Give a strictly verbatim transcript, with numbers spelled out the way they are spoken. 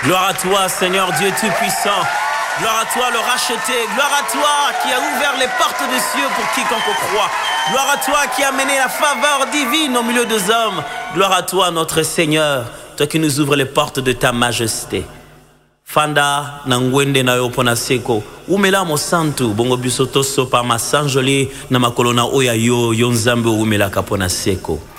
Gloire à toi, Seigneur Dieu Tout-Puissant. Gloire à toi, le racheté. Gloire à toi qui a ouvert les portes des cieux pour quiconque croit. Gloire à toi qui a mené la faveur divine au milieu des hommes. Gloire à toi, notre Seigneur, toi qui nous ouvres les portes de ta majesté. Fanda na ngwende na yo pona seko umela mo santu bongo biso toso pa masanjoli na makolona oya yo yo nzambe umela kapona seko.